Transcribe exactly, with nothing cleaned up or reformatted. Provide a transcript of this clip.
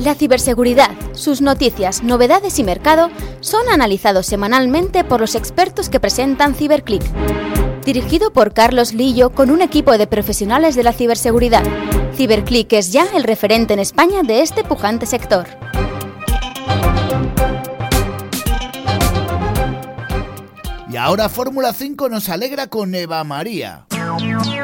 La ciberseguridad, sus noticias, novedades y mercado son analizados semanalmente por los expertos que presentan CiberClick. Dirigido por Carlos Lillo con un equipo de profesionales de la ciberseguridad, CiberClick es ya el referente en España de este pujante sector. Y ahora Fórmula cinco nos alegra con Eva María.